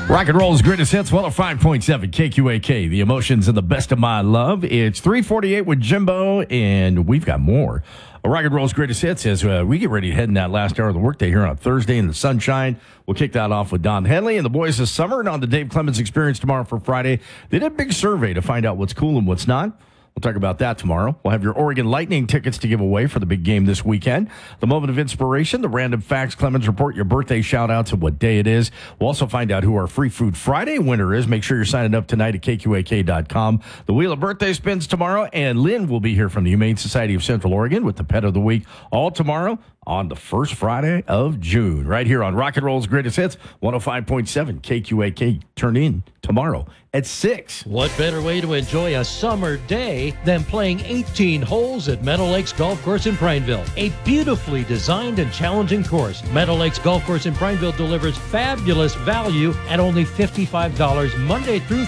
Rock and roll's greatest hits, 105.7 KQAK, the emotions and the best of my love. It's 3:48 with Jimbo, and we've got more. Rock and roll's greatest hits as we get ready to head in that last hour of the workday here on a Thursday in the sunshine. We'll kick that off with Don Henley and the boys this summer, and on the Dave Clemens Experience tomorrow for Friday. They did a big survey to find out what's cool and what's not. We'll talk about that tomorrow. We'll have your Oregon Lightning tickets to give away for the big game this weekend. The moment of inspiration, the random facts Clemens report, your birthday shout-outs and what day it is. We'll also find out who our Free Food Friday winner is. Make sure you're signing up tonight at KQAK.com. The Wheel of Birthday spins tomorrow, and Lynn will be here from the Humane Society of Central Oregon with the Pet of the Week all tomorrow on the first Friday of June, right here on Rock and Roll's Greatest Hits, 105.7 KQAK. Turn in tomorrow at 6. What better way to enjoy a summer day than playing 18 holes at Meadow Lakes Golf Course in Prineville? A beautifully designed and challenging course. Meadow Lakes Golf Course in Prineville delivers fabulous value at only $55 Monday through